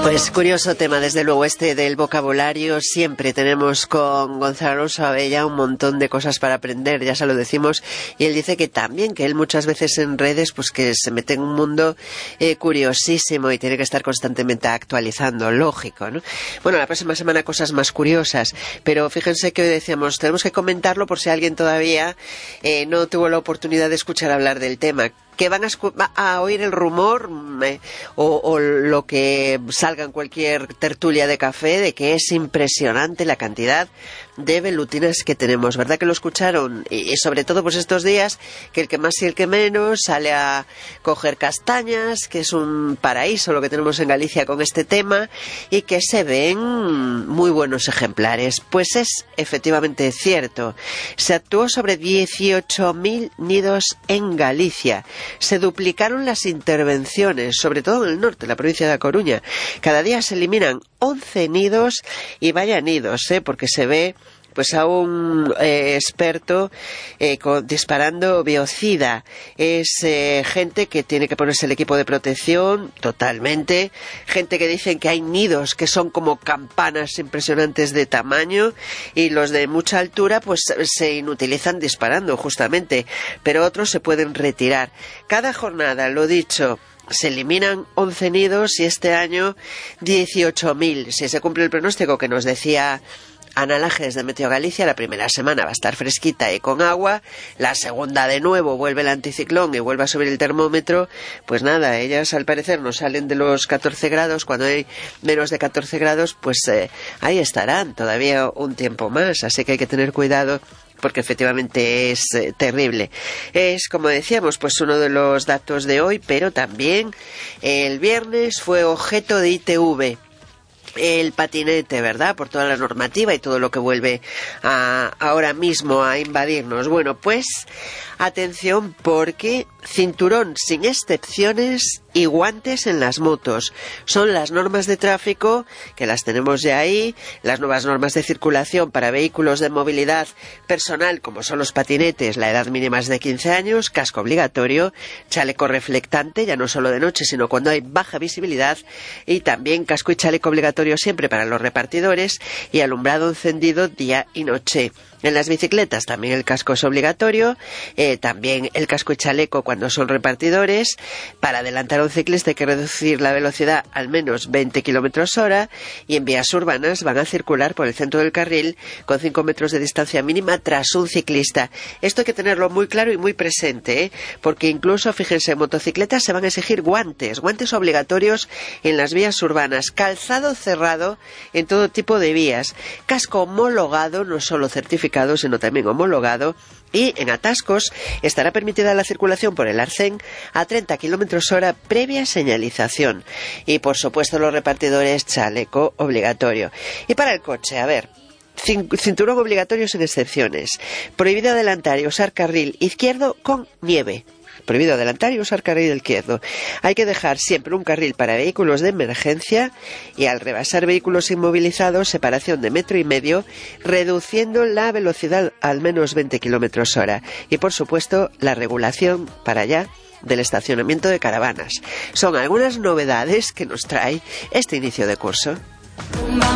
Pues curioso tema, desde luego, este del vocabulario. Siempre tenemos con Gonzalo Alonso Abella un montón de cosas para aprender, ya se lo decimos, y él dice que también, que él muchas veces en redes, pues que se mete en un mundo curiosísimo y tiene que estar constantemente actualizando, lógico, ¿no? Bueno, la próxima semana cosas más curiosas, pero fíjense que hoy decíamos, tenemos que comentarlo por si alguien todavía no tuvo la oportunidad de escuchar hablar del tema, que van a oír el rumor o lo que salga en cualquier tertulia de café de que es impresionante la cantidad de velutinas que tenemos, ¿verdad que lo escucharon? Y sobre todo pues estos días que el que más y el que menos sale a coger castañas, que es un paraíso lo que tenemos en Galicia con este tema, y que se ven muy buenos ejemplares. Pues es efectivamente cierto. Se actuó sobre 18.000 nidos en Galicia. Se duplicaron las intervenciones, sobre todo en el norte, en la provincia de A Coruña. Cada día se eliminan 11 nidos, y vaya nidos, porque se ve pues a un experto disparando biocida. Es gente que tiene que ponerse el equipo de protección totalmente, gente que dicen que hay nidos que son como campanas impresionantes de tamaño, y los de mucha altura pues se inutilizan disparando justamente, pero otros se pueden retirar. Cada jornada, lo dicho, se eliminan 11 nidos y este año 18.000. Si se cumple el pronóstico que nos decía Ana Lajes de Meteo Galicia, la primera semana va a estar fresquita y con agua, la segunda de nuevo vuelve el anticiclón y vuelve a subir el termómetro, pues nada, ellas al parecer no salen de los 14 grados, cuando hay menos de 14 grados, pues ahí estarán todavía un tiempo más, así que hay que tener cuidado, porque efectivamente es terrible. Es, como decíamos, pues uno de los datos de hoy, pero también el viernes fue objeto de ITV el patinete, ¿verdad? Por toda la normativa y todo lo que vuelve ahora mismo a invadirnos. Bueno, pues atención, porque cinturón sin excepciones y guantes en las motos. Son las normas de tráfico, que las tenemos ya ahí, las nuevas normas de circulación para vehículos de movilidad personal, como son los patinetes, la edad mínima es de 15 años, casco obligatorio, chaleco reflectante, ya no solo de noche, sino cuando hay baja visibilidad, y también casco y chaleco obligatorio siempre para los repartidores, y alumbrado encendido día y noche. En las bicicletas también el casco es obligatorio, también el casco y chaleco cuando son repartidores. Para adelantar a un ciclista hay que reducir la velocidad al menos 20 km/h, y en vías urbanas van a circular por el centro del carril con 5 metros de distancia mínima tras un ciclista. Esto hay que tenerlo muy claro y muy presente, porque incluso, fíjense, en motocicletas se van a exigir guantes obligatorios en las vías urbanas, calzado cerrado en todo tipo de vías, casco homologado, no solo certificado, sino también homologado, y en atascos estará permitida la circulación por el arcén a 30 km/h previa señalización, y por supuesto los repartidores chaleco obligatorio. Y para el coche, a ver, cinturón obligatorio sin excepciones, prohibido adelantar y usar carril izquierdo con nieve. Prohibido adelantar y usar carril izquierdo. Hay que dejar siempre un carril para vehículos de emergencia, y al rebasar vehículos inmovilizados, separación de 1,5 metros, reduciendo la velocidad al menos 20 km/h. Y por supuesto, la regulación para allá del estacionamiento de caravanas. Son algunas novedades que nos trae este inicio de curso.